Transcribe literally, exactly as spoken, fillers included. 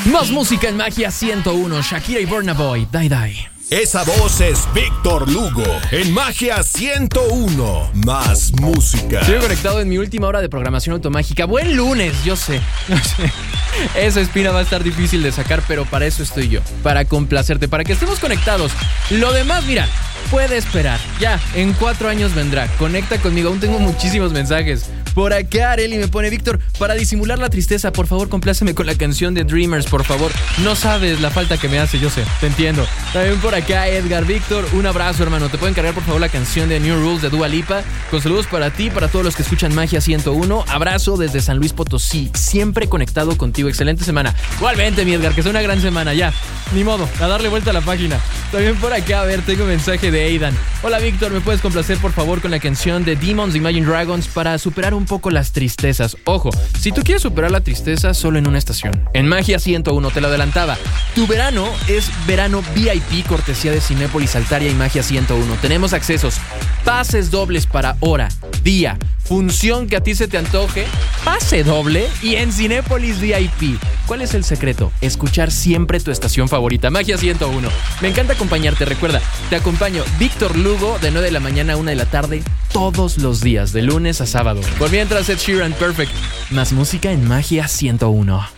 Más música en Magia ciento uno, Shakira y Burna Boy, Die Die. Esa voz es Víctor Lugo en Magia ciento uno. Más música. Estoy conectado en mi última hora de programación automágica. Buen lunes, yo sé, yo sé. Esa espina va a estar difícil de sacar, pero para eso estoy yo, para complacerte, para que estemos conectados. Lo demás, mira, puede esperar. Ya, en cuatro años vendrá. Conecta conmigo, aún tengo muchísimos mensajes. Por acá Areli me pone: Víctor, para disimular la tristeza, por favor, compláceme con la canción de Dreamers, por favor. No sabes la falta que me hace, yo sé, te entiendo. También por acá Edgar: Víctor, un abrazo, hermano. ¿Te pueden cargar, por favor, la canción de New Rules de Dua Lipa? Con saludos para ti, para todos los que escuchan Magia ciento uno. Abrazo desde San Luis Potosí, siempre conectado contigo. Excelente semana. Igualmente, mi Edgar, que sea una gran semana. Ya, ni modo, a darle vuelta a la página. También por acá, a ver, tengo un mensaje de Aidan. Hola, Víctor, ¿me puedes complacer, por favor, con la canción de Demons de Imagine Dragons para superar un poco las tristezas? Ojo, si tú quieres superar la tristeza, solo en una estación. En Magia ciento uno, te lo adelantaba. Tu verano es verano V I P, cortesía de Cinépolis Altaria y Magia ciento uno. Tenemos accesos, pases dobles para hora, día, función que a ti se te antoje, pase doble y en Cinépolis V I P. ¿Cuál es el secreto? Escuchar siempre tu estación favorita, Magia ciento uno. Me encanta acompañarte, recuerda, te acompaño Víctor Lugo de nueve de la mañana a una de la tarde todos los días, de lunes a sábado. Por mientras, Ed Sheeran, Perfect. Más música en Magia ciento uno.